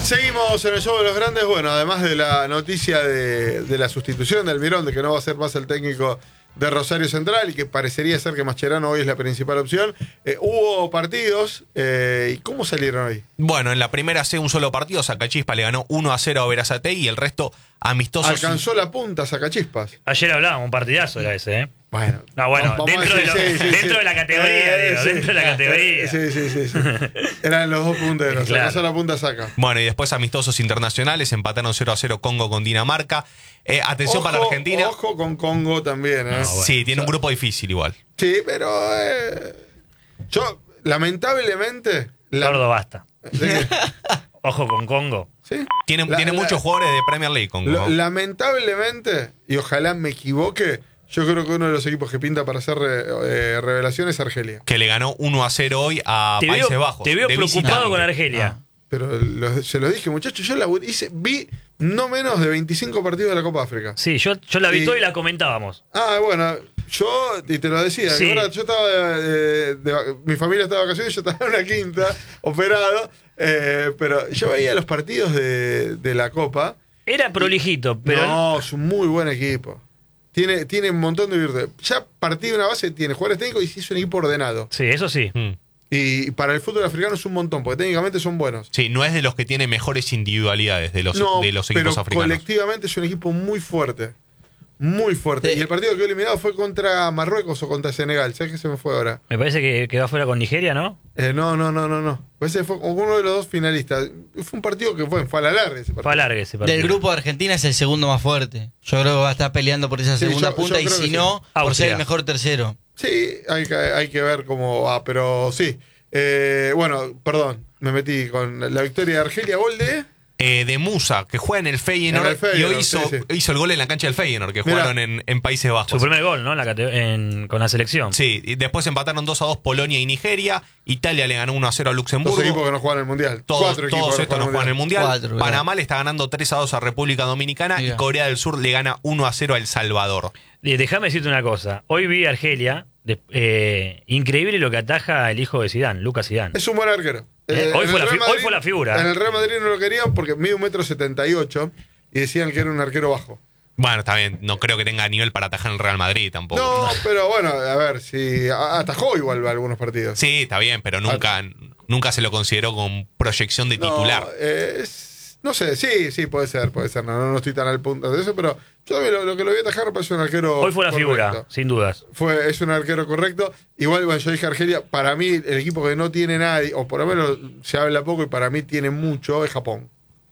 Seguimos en el show de los grandes. Bueno, además de la noticia de la sustitución de Almirón, de que no va a ser más el técnico de Rosario Central y que parecería ser que Mascherano hoy es la principal opción, hubo partidos. ¿Y cómo salieron hoy? Bueno, en la primera C un solo partido, Sacachispa le ganó 1-0 a Verazategui y el resto amistosos. Alcanzó la punta Sacachispas. Ayer hablábamos, un partidazo era ese, ¿eh? Bueno, no, bueno, dentro de la categoría, digo, dentro de la categoría. Sí. Eran los dos punteros, claro. Alcanzó la punta Saca. Bueno, y después amistosos internacionales, empataron 0-0 Congo con Dinamarca. Atención para Argentina. Ojo con Congo también, ¿eh? No, bueno, sí, tiene un grupo difícil igual. Sí, pero yo, lamentablemente... Gordo, basta. Ojo con Congo. ¿Sí? Tiene muchos jugadores de Premier League, Congo. Lamentablemente, y ojalá me equivoque, yo creo que uno de los equipos que pinta para hacer revelación es Argelia. Que le ganó 1-0 hoy a Países Bajos. Te veo preocupado con Argelia. Pero se lo dije, muchachos, yo vi no menos de 25 partidos de la Copa África. Sí, yo la vi toda y la comentábamos. Bueno, y te lo decía, sí. Ahora, yo estaba mi familia estaba de vacaciones, yo estaba en una quinta, operado, pero yo veía los partidos de la Copa. Era prolijito, pero... No, es un muy buen equipo. Tiene un montón de virtudes. Ya partido de una base, tiene jugadores técnicos y es un equipo ordenado. Sí, eso sí. Y para el fútbol africano es un montón, porque técnicamente son buenos. Sí, no es de los que tiene mejores individualidades de los equipos pero africanos. Colectivamente es un equipo muy fuerte. Muy fuerte. Sí. Y el partido que quedó eliminado fue contra Marruecos o contra Senegal. ¿Sabes qué se me fue ahora? Me parece que quedó afuera con Nigeria, ¿no? No. Parece que fue uno de los dos finalistas. Fue un partido que fue a la larga ese partido. Fue a larga ese partido. Del grupo de Argentina es el segundo más fuerte. Yo creo que va a estar peleando por esa segunda punta y si no, por ser el mejor tercero. Sí, hay que ver cómo va, pero sí. Bueno, perdón, me metí con la victoria de Argelia, gol de Musa, que juega en el Feyenoord, y hoy hizo el gol en la cancha del Feyenoord, que jugaron en Países Bajos. Su primer gol, ¿no? Con la selección. Sí, y después empataron 2-2 Polonia y Nigeria. Italia le ganó 1-0 a Luxemburgo. Dos equipos que no juegan en el Mundial. Todos estos no juegan en el Mundial. Panamá le está ganando 3-2 a República Dominicana y Corea del Sur le gana 1-0 a El Salvador. Déjame decirte una cosa. Hoy vi a Argelia. Increíble lo que ataja el hijo de Zidane, Lucas Zidane. Es un buen arquero. Hoy fue la figura. En el Real Madrid no lo querían porque mide 1,78 m y decían que era un arquero bajo. Bueno, está bien, no creo que tenga nivel para atajar en el Real Madrid tampoco. No, pero bueno, a ver, si atajó igual algunos partidos. Sí, está bien, pero nunca se lo consideró con proyección de titular. No sé, sí, puede ser. No estoy tan al punto de eso, pero yo también lo que lo voy a atajar me parece un arquero hoy fue la correcto. Figura, sin dudas. Es un arquero correcto. Igual, bueno, yo dije Argelia, para mí el equipo que no tiene nadie, o por lo menos se habla poco y para mí tiene mucho, es Japón.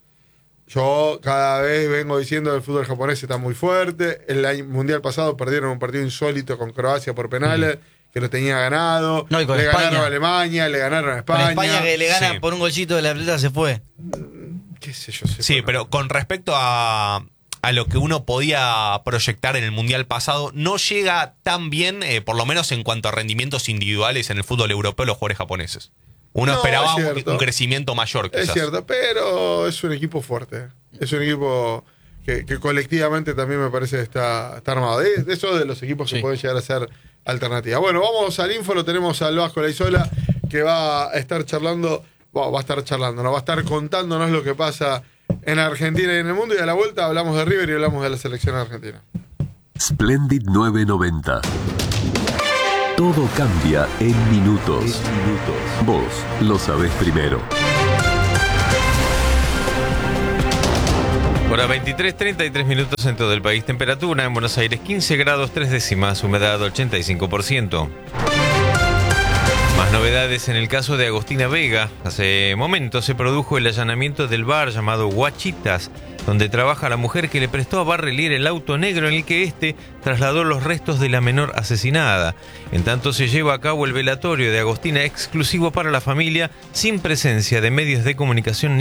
Yo cada vez vengo diciendo que el fútbol japonés está muy fuerte. El mundial pasado perdieron un partido insólito con Croacia por penales, que lo tenía ganado. No, y con le España. Ganaron a Alemania, le ganaron a España. Con España que le gana por un golcito de la pelota se fue. Qué sé yo. Sí, pero con respecto a lo que uno podía proyectar en el Mundial pasado, no llega tan bien, por lo menos en cuanto a rendimientos individuales en el fútbol europeo, los jugadores japoneses. Uno esperaba un crecimiento mayor, quizás. Es cierto, pero es un equipo fuerte. Es un equipo que colectivamente también me parece que está armado. De eso de los equipos que pueden llegar a ser alternativa. Bueno, vamos al info, lo tenemos al Vasco Laizola, que va a estar charlando, va a estar contándonos lo que pasa en Argentina y en el mundo, y a la vuelta hablamos de River y hablamos de la selección argentina. Splendid 990. Todo cambia en minutos. Vos lo sabés primero. Hora 23:33 minutos en todo el país. Temperatura en Buenos Aires 15 grados 3 décimas, humedad 85%. Más novedades en el caso de Agostina Vega. Hace momentos se produjo el allanamiento del bar llamado Guachitas, donde trabaja la mujer que le prestó a Barrelier el auto negro en el que éste trasladó los restos de la menor asesinada. En tanto se lleva a cabo el velatorio de Agostina exclusivo para la familia, sin presencia de medios de comunicación